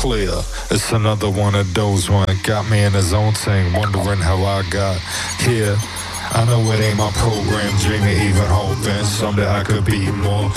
clear. It's another one of those one. Got me in his own thing, wondering how I got here. I know it ain't my program, dreaming, even hoping someday I could be more.